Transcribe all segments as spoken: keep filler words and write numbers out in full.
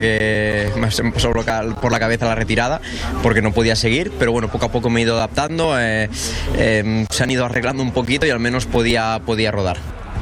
que me ha pasado por la cabeza la retirada porque no podía seguir, pero bueno, poco a poco me he ido adaptando, eh, eh, se han ido arreglando un poquito y al menos podía, podía rodar.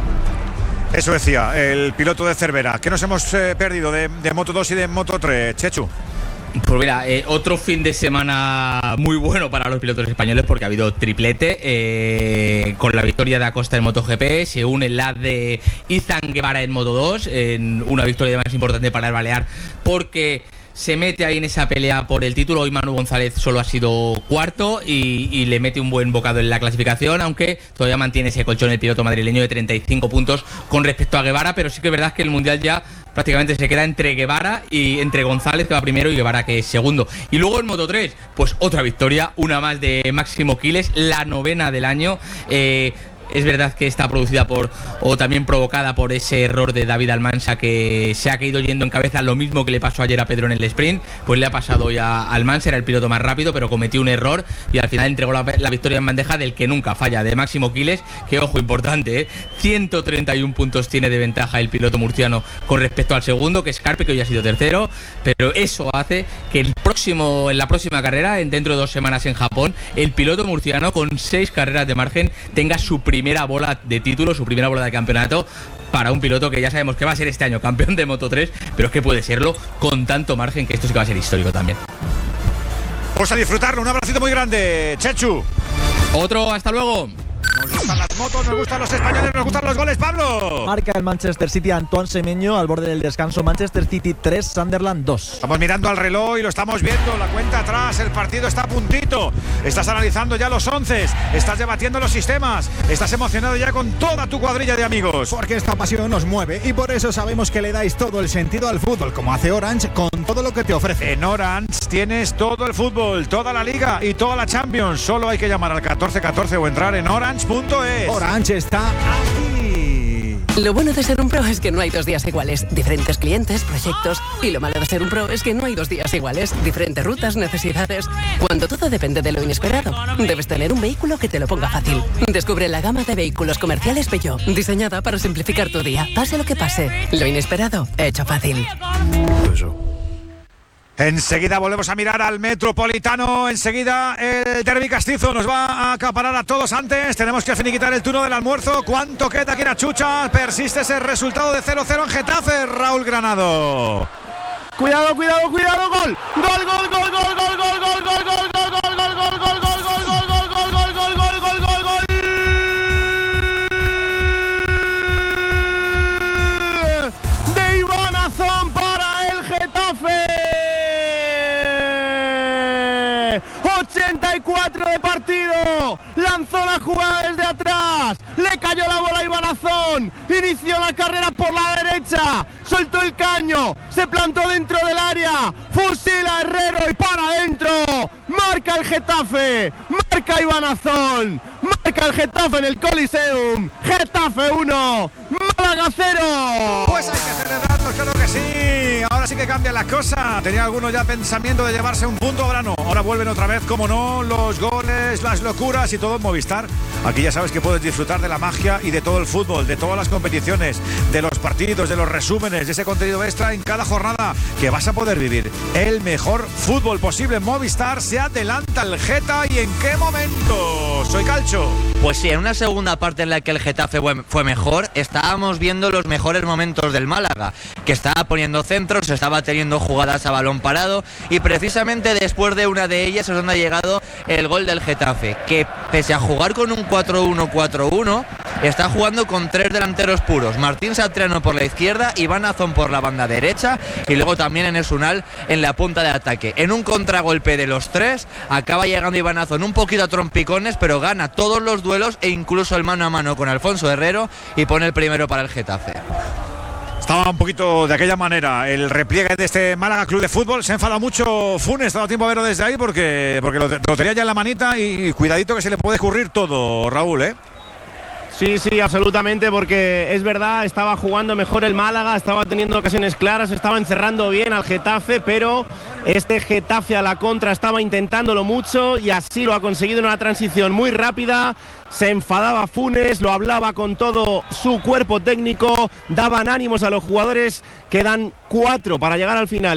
Eso decía el piloto de Cervera. ¿Qué nos hemos eh, perdido de, de Moto dos y de Moto tres, Chechu? Pues mira, eh, otro fin de semana muy bueno para los pilotos españoles porque ha habido triplete eh, con la victoria de Acosta en MotoGP, se une la de Izan Guevara en Moto dos, en una victoria más importante para el Balear porque se mete ahí en esa pelea por el título. Hoy Manu González solo ha sido cuarto y, y le mete un buen bocado en la clasificación, aunque todavía mantiene ese colchón el piloto madrileño de treinta y cinco puntos con respecto a Guevara, pero sí que es verdad que el Mundial ya prácticamente se queda entre Guevara y entre González, que va primero, y Guevara, que es segundo. Y luego en Moto tres, pues otra victoria, una más de Máximo Quiles, la novena del año. Eh, Es verdad que está producida por, o también provocada por ese error de David Almansa, que se ha caído yendo en cabeza, lo mismo que le pasó ayer a Pedro en el sprint, pues le ha pasado hoy a Almansa, era el piloto más rápido, pero cometió un error y al final entregó la, la victoria en bandeja del que nunca falla, de Máximo Quiles, que ojo, importante, ¿eh? ciento treinta y uno puntos tiene de ventaja el piloto murciano con respecto al segundo, que es Carpe, que hoy ha sido tercero, pero eso hace que el próximo, en la próxima carrera, en dentro de dos semanas en Japón, el piloto murciano con seis carreras de margen tenga su primera primera bola de título, su primera bola de campeonato para un piloto que ya sabemos que va a ser este año campeón de Moto tres, pero es que puede serlo con tanto margen que esto sí que va a ser histórico también. Pues a disfrutarlo, un abracito muy grande, Chechu. Otro, hasta luego. Nos gustan las motos, nos gustan los españoles, nos gustan los goles, Pablo. Marca el Manchester City Antoine Semenyo al borde del descanso. Manchester City tres, Sunderland dos. Estamos mirando al reloj y lo estamos viendo, la cuenta atrás, el partido está a puntito. Estás analizando ya los once, estás debatiendo los sistemas, estás emocionado ya con toda tu cuadrilla de amigos. Porque esta pasión nos mueve y por eso sabemos que le dais todo el sentido al fútbol, como hace Orange con todo lo que te ofrece. En Orange tienes todo el fútbol, toda la liga y toda la Champions. Solo hay que llamar al catorce catorce o entrar en orange punto es. Orange está aquí. Lo bueno de ser un pro es que no hay dos días iguales. Diferentes clientes, proyectos. Y lo malo de ser un pro es que no hay dos días iguales. Diferentes rutas, necesidades. Cuando todo depende de lo inesperado, debes tener un vehículo que te lo ponga fácil. Descubre la gama de vehículos comerciales Peugeot, diseñada para simplificar tu día. Pase lo que pase, lo inesperado, hecho fácil. Enseguida volvemos a mirar al Metropolitano. Enseguida el derbi castizo nos va a acaparar a todos. Antes tenemos que finiquitar el turno del almuerzo. ¿Cuánto queda aquí en Achucha? Persiste ese resultado de cero cero en Getafe. Raúl Granado. Cuidado, cuidado, cuidado. Gol. Gol, gol, gol, gol, gol, gol, gol, gol, gol, gol, gol, gol, gol, gol, gol, gol. ochenta y cuatro de partido, lanzó la jugada desde atrás, le cayó la bola a Iván Azón, inició la carrera por la derecha, soltó el caño, se plantó dentro del área, fusila a Herrero y para adentro, marca el Getafe, marca Iván Azón, marca el Getafe en el Coliseum, Getafe uno, Málaga cero. Pues hay que celebrarlo, claro que sí, ahora sí que cambia la cosa. Tenía algunos ya pensamiento de llevarse un punto, ahora no, ahora vuelven otra vez, como no, los goles, las locuras y todo en Movistar. Aquí ya sabes que puedes disfrutar de la magia y de todo el fútbol, de todas las competiciones, de los partidos, de los resúmenes, de ese contenido extra en cada jornada, que vas a poder vivir el mejor fútbol posible en Movistar. Se adelanta el Geta, ¿y en qué momento? Soy Calcho. Pues sí, en una segunda parte en la que el Getafe fue mejor, estábamos viendo los mejores momentos del Málaga, que estaba poniendo centros, estaba teniendo jugadas a balón parado, y precisamente después de una de ellas es donde ha llegado el gol del Getafe, que pese a jugar con un cuatro uno cuatro uno, está jugando con tres delanteros puros: Martín Satriano por la izquierda, Iván Azón por la banda derecha y luego también Enes Unal en la punta de ataque. En un contragolpe de los tres acaba llegando Iván Azón un poquito a trompicones, pero gana todos los duelos e incluso el mano a mano con Alfonso Herrero y pone el primero para el Getafe. Estaba un poquito de aquella manera el repliegue de este Málaga Club de Fútbol. Se enfada mucho Funes, estaba tiempo a verlo desde ahí porque, porque lo, lo tenía ya en la manita, y cuidadito que se le puede escurrir todo, Raúl, ¿eh? Sí, sí, absolutamente, porque es verdad, estaba jugando mejor el Málaga, estaba teniendo ocasiones claras, estaba encerrando bien al Getafe, pero este Getafe a la contra estaba intentándolo mucho y así lo ha conseguido en una transición muy rápida. Se enfadaba Funes, lo hablaba con todo su cuerpo técnico, daban ánimos a los jugadores. Quedan cuatro para llegar al final.